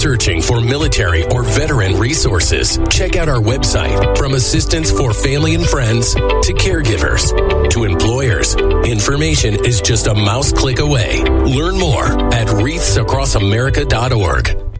searching for military or veteran resources, check out our website. From assistance for family and friends to caregivers to employers, information is just a mouse click away. Learn more at wreathsacrossamerica.org.